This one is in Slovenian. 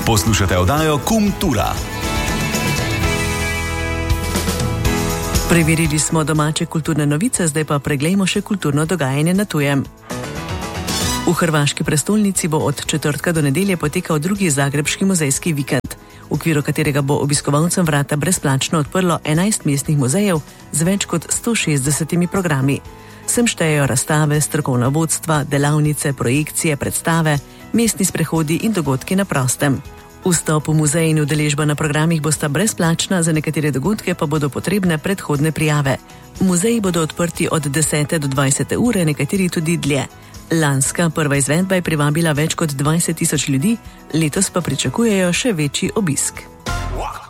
Poslušate oddajo Kultura. Preverili smo domače kulturne novice, zdaj pa preglejmo še kulturno dogajanje na tujem. V hrvaški prestolnici bo od četrtka do nedelje potekal drugi zagrebški muzejski vikend, v okviru katerega bo obiskovalcem vrata brezplačno odprlo 11 mestnih muzejev z več kot 160 programi. Sem štejejo razstave, strokovna vodstva, delavnice, projekcije, predstave, mestni sprehodi in dogodki na prostem. Vstop v muzej in udeležba na programih bosta brezplačna, za nekatere dogodke pa bodo potrebne predhodne prijave. Muzeji bodo odprti od 10. do 20. ure, nekateri tudi dlje. Lanska prva izvedba je privabila več kot 20 000 ljudi, letos pa pričakujejo še večji obisk.